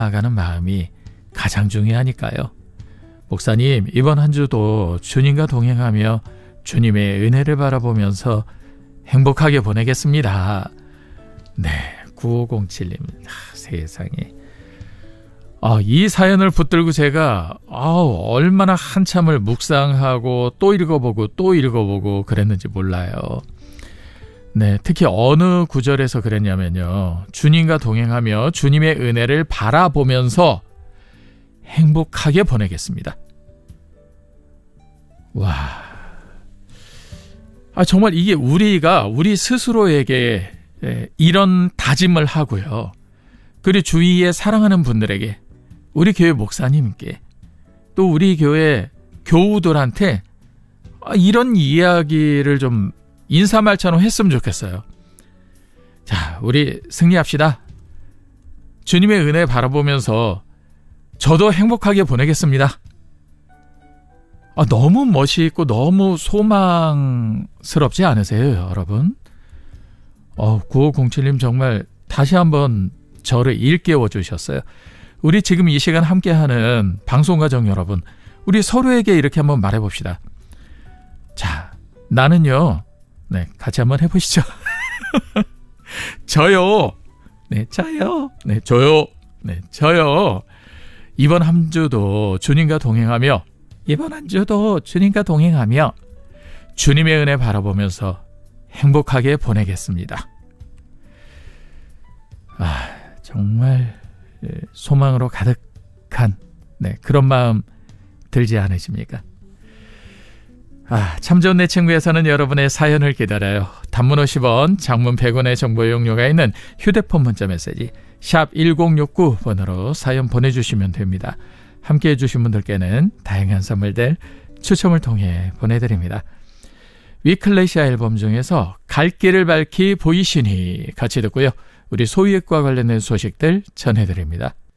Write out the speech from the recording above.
나아가는 마음이 가장 중요하니까요. 목사님, 이번 한 주도 주님과 동행하며 주님의 은혜를 바라보면서 행복하게 보내겠습니다. 네, 9507님. 세상에. 이 사연을 붙들고 제가 얼마나 한참을 묵상하고 또 읽어보고 그랬는지 몰라요. 네, 특히 어느 구절에서 그랬냐면요. 주님과 동행하며 주님의 은혜를 바라보면서 행복하게 보내겠습니다. 와, 정말 이게 우리 스스로에게 이런 다짐을 하고요. 그리고 주위에 사랑하는 분들에게, 우리 교회 목사님께, 또 우리 교회 교우들한테 이런 이야기를 좀 인사말처럼 했으면 좋겠어요. 자, 우리 승리합시다. 주님의 은혜 바라보면서 저도 행복하게 보내겠습니다. 너무 멋있고 너무 소망스럽지 않으세요, 여러분? 9507님 정말 다시 한번 저를 일깨워 주셨어요. 우리 지금 이 시간 함께하는 방송가족 여러분, 우리 서로에게 이렇게 한번 말해봅시다. 자, 나는요, 네, 같이 한번 해보시죠. 저요. 네, 저요. 네, 저요. 네, 저요. 이번 한 주도 주님과 동행하며 주님의 은혜 바라보면서 행복하게 보내겠습니다. 정말 소망으로 가득한 그런 마음 들지 않으십니까? 참 좋은 내 친구에서는 여러분의 사연을 기다려요. 단문 50원, 장문 100원의 정보 이용료가 있는 휴대폰 문자 메시지 샵 1069번으로 사연 보내주시면 됩니다. 함께해 주신 분들께는 다양한 선물들 추첨을 통해 보내드립니다. 위클래시아 앨범 중에서 갈 길을 밝히 보이시니 같이 듣고요. 우리 소유액과 관련된 소식들 전해드립니다.